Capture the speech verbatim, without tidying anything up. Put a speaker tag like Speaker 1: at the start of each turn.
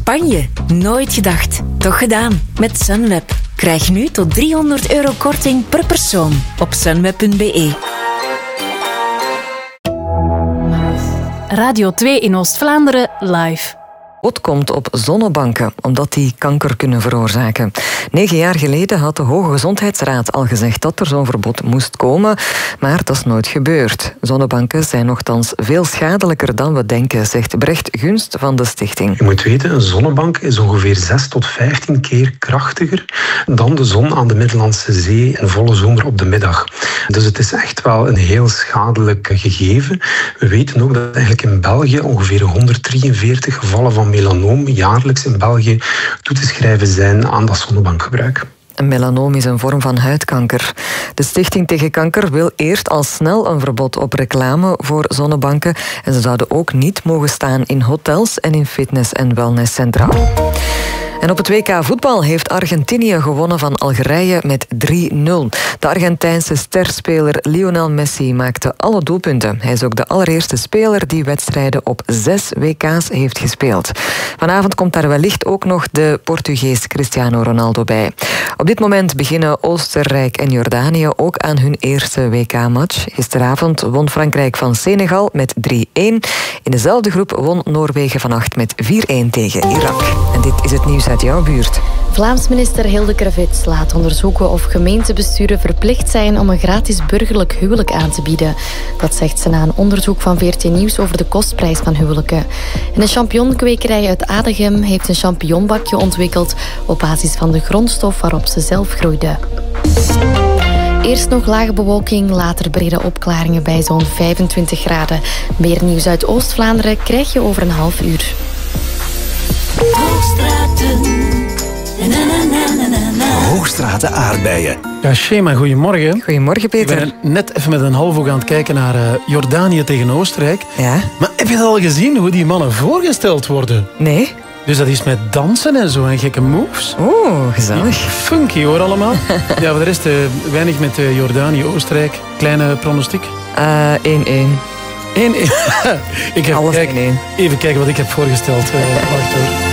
Speaker 1: Spanje. Nooit gedacht. Toch gedaan. Met Sunweb. Krijg nu tot driehonderd euro korting per persoon op sunweb punt b e.
Speaker 2: Radio twee in Oost-Vlaanderen live.
Speaker 3: Het komt op zonnebanken, omdat die kanker kunnen veroorzaken. Negen jaar geleden had de Hoge Gezondheidsraad al gezegd dat er zo'n verbod moest komen, maar dat is nooit gebeurd. Zonnebanken zijn nochtans veel schadelijker dan we denken, zegt Brecht Gunst van de stichting.
Speaker 4: Je moet weten, een zonnebank is ongeveer zes tot vijftien keer krachtiger dan de zon aan de Middellandse Zee in volle zomer op de middag. Dus het is echt wel een heel schadelijk gegeven. We weten ook dat eigenlijk in België ongeveer honderddrieënveertig gevallen van melanoom jaarlijks in België toe te schrijven zijn aan dat zonnebankgebruik.
Speaker 3: Een melanoom is een vorm van huidkanker. De Stichting tegen Kanker wil eerst al snel een verbod op reclame voor zonnebanken en ze zouden ook niet mogen staan in hotels en in fitness- en wellnesscentra. En op het W K voetbal heeft Argentinië gewonnen van Algerije met drie nul. De Argentijnse sterspeler Lionel Messi maakte alle doelpunten. Hij is ook de allereerste speler die wedstrijden op zes W K's heeft gespeeld. Vanavond komt daar wellicht ook nog de Portugees Cristiano Ronaldo bij. Op dit moment beginnen Oostenrijk en Jordanië ook aan hun eerste W K-match. Gisteravond won Frankrijk van Senegal met drie een. In dezelfde groep won Noorwegen vannacht met vier een tegen Irak. En dit is het nieuws uit jouw buurt.
Speaker 5: Vlaams minister Hilde Krevits laat onderzoeken of gemeentebesturen verplicht zijn om een gratis burgerlijk huwelijk aan te bieden. Dat zegt ze na een onderzoek van V R T Nieuws over de kostprijs van huwelijken. En een champignonkwekerij uit Adegem heeft een champignonbakje ontwikkeld op basis van de grondstof waarop ze zelf groeide. Eerst nog lage bewolking, later brede opklaringen bij zo'n vijfentwintig graden. Meer nieuws uit Oost-Vlaanderen krijg je over een half uur.
Speaker 6: Hoogstraten. Na, na, na, na, na. Hoogstraten aardbeien.
Speaker 7: Ja, Shema, goedemorgen.
Speaker 3: Goedemorgen, Peter.
Speaker 7: Ik ben net even met een halfoog aan het kijken naar uh, Jordanië tegen Oostenrijk.
Speaker 3: Ja?
Speaker 7: Maar heb je al gezien hoe die mannen voorgesteld worden?
Speaker 3: Nee.
Speaker 7: Dus dat is met dansen en zo en gekke moves.
Speaker 3: Oeh, gezellig.
Speaker 7: Funky hoor allemaal. Ja, voor de rest uh, weinig met uh, Jordanië, Oostenrijk. Kleine pronostiek.
Speaker 3: Uh, één één.
Speaker 7: één één. Ik heb,
Speaker 3: Alles
Speaker 7: kijk,
Speaker 3: één één.
Speaker 7: Even kijken wat ik heb voorgesteld. Uh, wacht hoor.